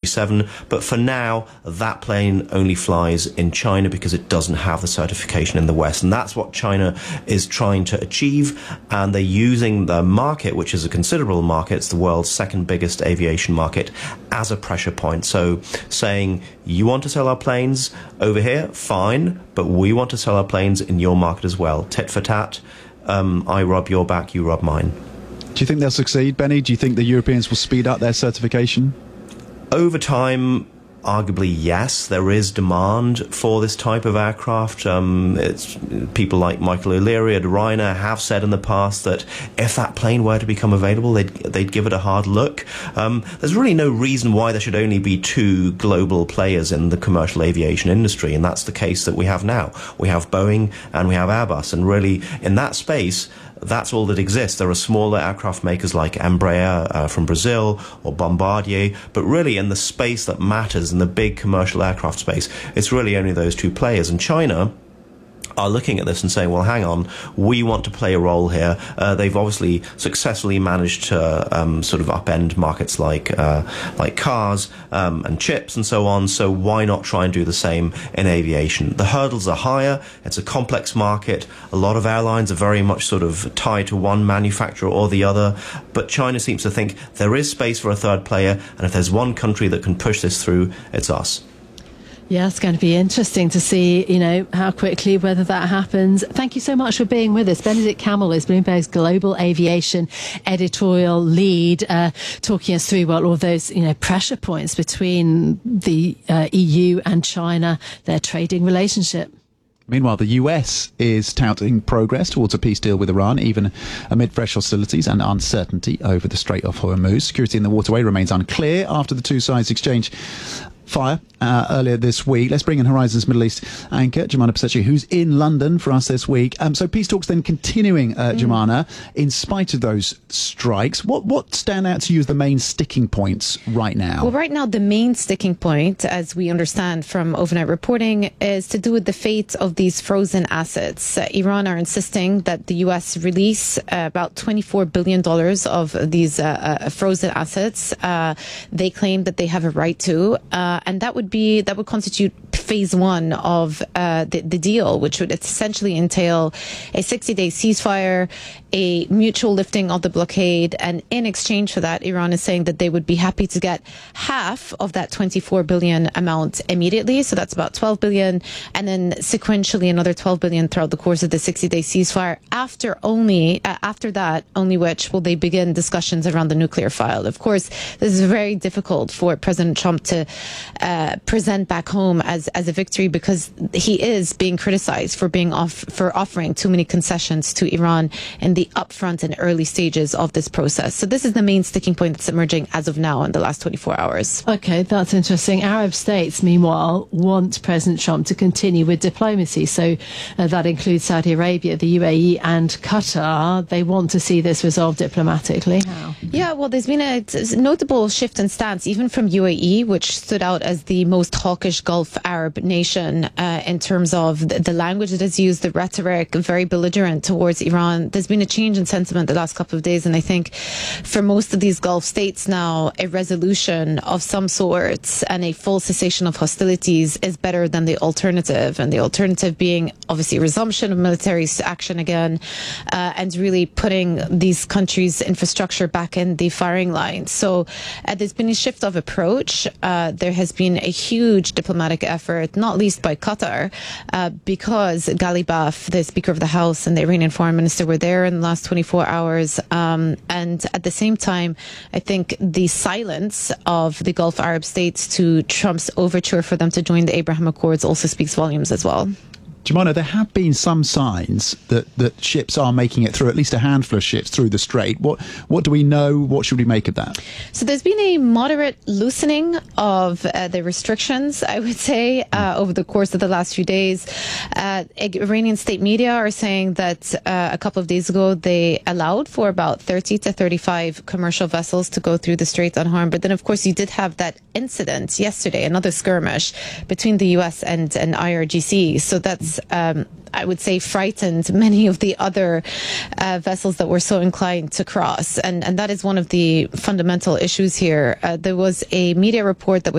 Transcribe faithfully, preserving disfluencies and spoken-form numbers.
seventy-seven, but for now, that plane only flies in China because it doesn't have the certification in the West. And that's what China is trying to achieve. And they're using the market, which is a considerable market, it's the world's second biggest aviation market, as a pressure point. So saying, you want to sell our planes over here? Fine, but we want to sell our planes in your market as well. Tit for tat. Um, I rob your back, you rob mine. Do you think they'll succeed, Benny? Do you think the Europeans will speed up their certification? Over time, arguably, yes. There is demand for this type of aircraft. Um, it's, people like Michael O'Leary at Ryanair have said in the past that if that plane were to become available, they'd, they'd give it a hard look. Um, there's really no reason why there should only be two global players in the commercial aviation industry, and that's the case that we have now. We have Boeing and we have Airbus, and really, in that space, that's all that exists. There are smaller aircraft makers like Embraer uh, from Brazil or Bombardier, but really in the space that matters, in the big commercial aircraft space, it's really only those two players. And China are looking at this and saying, well, hang on, we want to play a role here. Uh, they've obviously successfully managed to um, sort of upend markets like uh, like cars um, and chips and so on, so why not try and do the same in aviation? The hurdles are higher, it's a complex market, a lot of airlines are very much sort of tied to one manufacturer or the other, but China seems to think there is space for a third player, and if there's one country that can push this through, it's us. Yeah, it's going to be interesting to see, you know, how quickly, whether that happens. Thank you so much for being with us. Benedict Campbell is Bloomberg's global aviation editorial lead, uh, talking us through well, all those, you know, pressure points between the uh, E U and China, their trading relationship. Meanwhile, the U S is touting progress towards a peace deal with Iran, even amid fresh hostilities and uncertainty over the Strait of Hormuz. Security in the waterway remains unclear after the two sides exchange fire uh, earlier this week. Let's bring in Horizons Middle East anchor Jumana Pasechi, who's in London for us this week. Um, so peace talks then continuing, uh, mm. Jumana, in spite of those strikes. What what stand out to you as the main sticking points right now? Well, right now the main sticking point, as we understand from overnight reporting, is to do with the fate of these frozen assets. Uh, Iran are insisting that the U S release uh, about twenty-four billion dollars of these uh, uh, frozen assets. Uh, they claim that they have a right to. Uh, and that would be that would constitute phase one of uh, the, the deal, which would essentially entail a sixty-day ceasefire, a mutual lifting of the blockade, and in exchange for that, Iran is saying that they would be happy to get half of that twenty-four billion amount immediately. So that's about twelve billion, and then sequentially another twelve billion throughout the course of the sixty-day ceasefire. After only uh, after that, only which will they begin discussions around the nuclear file. Of course, this is very difficult for President Trump to uh, present back home as as a victory, because he is being criticized for being off for offering too many concessions to Iran in the upfront and early stages of this process. So this is the main sticking point that's emerging as of now in the last twenty-four hours. Okay, that's interesting. Arab states, meanwhile, want President Trump to continue with diplomacy. So uh, that includes Saudi Arabia, the U A E and Qatar. They want to see this resolved diplomatically. How? Yeah, well, there's been a notable shift in stance, even from U A E, which stood out as the most hawkish Gulf Arab nation uh, in terms of the, the language that is used, the rhetoric, very belligerent towards Iran. There's been a change in sentiment the last couple of days, and I think for most of these Gulf states now, a resolution of some sort and a full cessation of hostilities is better than the alternative, and the alternative being obviously resumption of military action again, uh, and really putting these countries' infrastructure back in the firing line. So uh, there's been a shift of approach. Uh, there has been a huge diplomatic effort, not least by Qatar, uh, because Ghalibaf, the Speaker of the House, and the Iranian Foreign Minister were there in the last twenty-four hours. Um, and at the same time, I think the silence of the Gulf Arab states to Trump's overture for them to join the Abraham Accords also speaks volumes as well. Jumana, there have been some signs that, that ships are making it through, at least a handful of ships through the Strait. What what do we know? What should we make of that? So there's been a moderate loosening of uh, the restrictions, I would say, uh, over the course of the last few days. Uh, Iranian state media are saying that uh, a couple of days ago they allowed for about thirty to thirty-five commercial vessels to go through the Strait unharmed. But then, of course, you did have that incident yesterday, another skirmish between the U S and, and I R G C. So that's Um, I would say frightened many of the other uh, vessels that were so inclined to cross. And, and that is one of the fundamental issues here. Uh, there was a media report that was